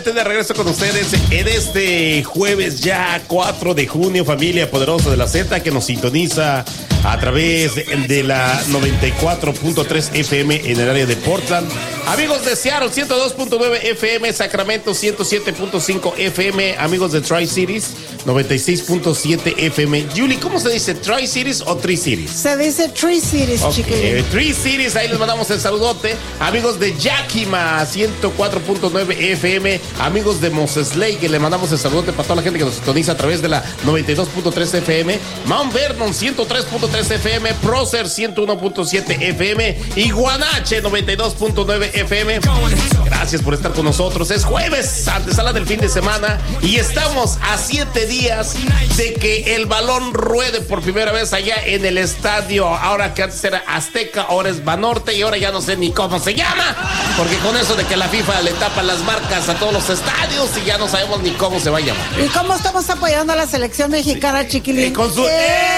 nuevamente de regreso con ustedes en este jueves ya 4 de junio, familia poderosa de la Z que nos sintoniza a través de la 94.3 FM en el área de Portland. Amigos de Seattle, 102.9 FM, Sacramento, 107.5 FM. Amigos de Tri-Cities, 96.7 FM. Julie, ¿cómo se dice? ¿Tri-Cities o Tri-Cities? Se dice Tri-Cities, chiquilín. Tri-Cities, ahí les mandamos el saludote. Amigos de Yakima, 104.9 FM. Amigos de Moses Lake, que le mandamos el saludote para toda la gente que nos sintoniza a través de la 92.3 FM. Mount Vernon, 103.3 FM. Prosser, 101.7 FM. Y Guanache, 92.9 FM. Gracias por estar con nosotros. Es jueves, antesala del fin de semana, y estamos a 7 días de que el balón ruede por primera vez allá en el estadio. Ahora que antes era Azteca, ahora es Banorte, y ahora ya no sé ni cómo se llama, porque con eso de que la FIFA le tapa las marcas a todos los estadios y ya no sabemos ni cómo se va a llamar. ¿Y cómo estamos apoyando a la selección mexicana, chiquilín? Con su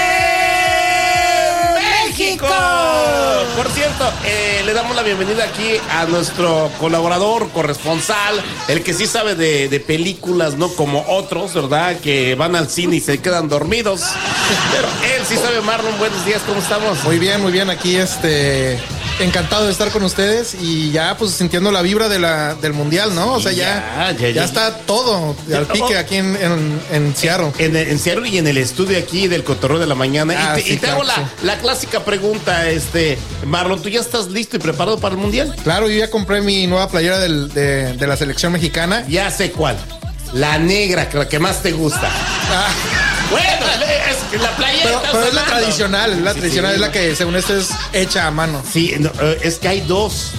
México. Por cierto, le damos la bienvenida aquí a nuestro colaborador, corresponsal, el que sí sabe de películas, no como otros, ¿verdad? Que van al cine y se quedan dormidos. Pero él sí sabe. Marlon, buenos días, ¿cómo estamos? Muy bien, aquí encantado de estar con ustedes y ya pues sintiendo la vibra del mundial, ¿no? O sea, ya está todo al pique aquí en Seattle. En Seattle y en el estudio aquí del Cotorreo de la Mañana. Y te hago la clásica pregunta, Marlon, ¿tú ya estás listo y preparado para el mundial? Claro, yo ya compré mi nueva playera de la selección mexicana. Ya sé cuál. La negra, la que más te gusta. Bueno, es la playera. Pero es la tradicional, es la que según esto es hecha a mano. Sí, no, es que hay dos.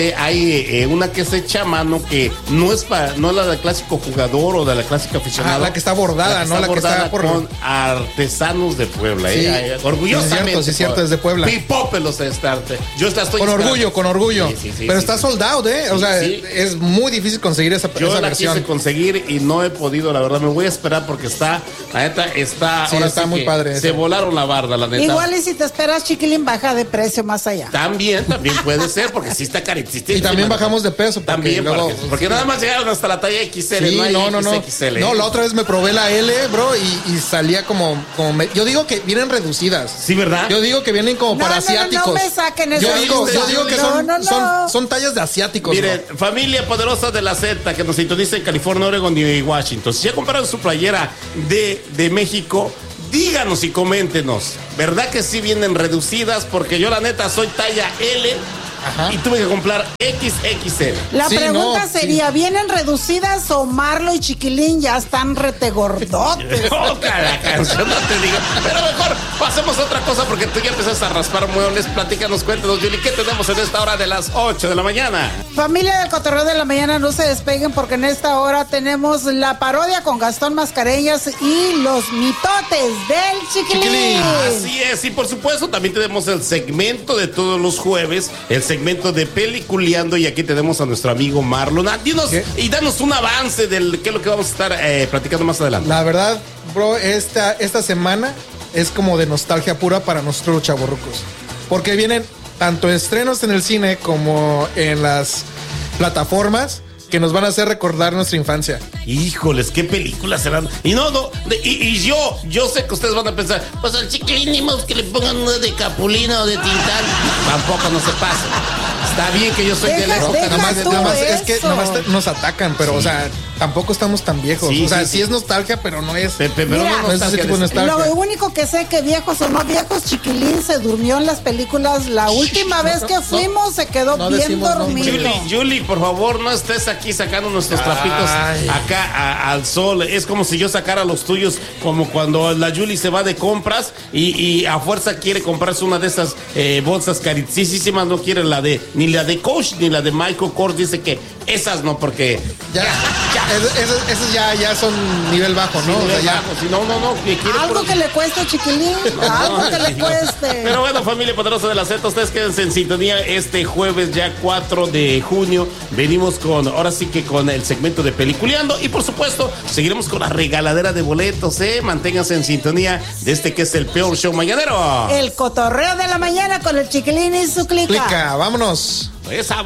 Hay una que es hecha a mano, que no es la del clásico jugador o de la clásica aficionada. La que está bordada, la que está con artesanos de Puebla. Sí. Orgullosamente. Sí, es cierto, es de Puebla. Pipópelos de estarte. Yo la estoy con orgullo. Sí, pero está sold out, O sea, es muy difícil conseguir esa versión. Yo la quise conseguir y no he podido, la verdad. Me voy a esperar porque la neta está muy padre. Se volaron la barda, la neta. Igual y si te esperas, chiquilín, baja de precio más allá. También puede ser, porque sí está carísimo. Y también bajamos de peso. También, porque nada más llegaron hasta la talla XL. Sí, no. XXL. No, la otra vez me probé la L, bro, y salía como yo digo que vienen reducidas. Sí, ¿verdad? Yo digo que vienen como para asiáticos. No me saquen eso. Yo digo que son tallas de asiáticos. Miren, familia poderosa de la Z que nos sintoniza en California, Oregon y Washington. Si ya compraron su playera de México, díganos y coméntenos, ¿verdad que sí vienen reducidas? Porque yo la neta soy talla L. Ajá. Y tuve que comprar XXL. La pregunta sería, ¿vienen reducidas o Marlo y Chiquilín ya están retegordotes? La canción no te digo. Pero mejor pasemos a otra cosa, porque tú ya empezaste a raspar muebles. Platícanos, cuéntanos, Julie, ¿qué tenemos en esta hora de las 8 de la mañana? Familia del Cotorreo de la Mañana, no se despeguen, porque en esta hora tenemos la parodia con Gastón Mascareñas y los mitotes del Chiquilín. Así es, y por supuesto también tenemos el segmento de todos los jueves, el segmento de Peliculeando, y aquí tenemos a nuestro amigo Marlon. Dinos y danos un avance de qué es lo que vamos a estar platicando más adelante. La verdad, bro, esta semana es como de nostalgia pura para nosotros los chavorrucos, porque vienen tanto estrenos en el cine como en las plataformas que nos van a hacer recordar nuestra infancia. Híjoles, qué películas serán. Y yo sé que ustedes van a pensar, pues al Chiquilín ni más que le pongan una de Capulina o de Tintán. Tampoco no se pasa. Está bien que yo soy de la época. Nada más es que nos atacan, pero o sea, tampoco estamos tan viejos. Sí es nostalgia, pero no es. No es ese tipo de nostalgia. Lo único que sé que viejos o no viejos, Chiquilín se durmió en las películas. La última vez que fuimos se quedó bien dormido. Julie, por favor, no estés aquí sacando nuestros trapitos acá al sol. Es como si yo sacara los tuyos, como cuando la Julie se va de compras y a fuerza quiere comprarse una de esas bolsas carísimas. No quiere ni la de Coach ni la de Michael Kors. Dice que esas no, porque esos ya son nivel bajo, ¿no? Sí, algo que le cueste, Chiquilín. Algo que le cueste. Pero bueno, familia poderosa de la Z, ustedes quédense en sintonía este jueves ya 4 de junio. Venimos ahora sí que con el segmento de Peliculeando, y por supuesto seguiremos con la regaladera de boletos, Manténganse en sintonía de que es el peor show mañanero, el Cotorreo de la Mañana, con el Chiquilín y su clica. Vámonos. Esa